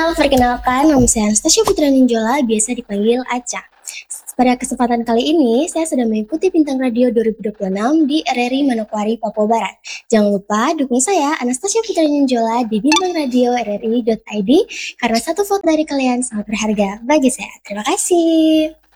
Perkenalkan nama saya Anastasia Putra Ninjola, biasa dipanggil Aca. Pada kesempatan kali ini, saya sedang mengikuti Bintang Radio 2026 di RRI Manokwari, Papua Barat. Jangan lupa dukung saya, Anastasia Putra Ninjola, di Bintang Radio RRI.id, karena satu vote dari kalian sangat berharga bagi saya. Terima kasih.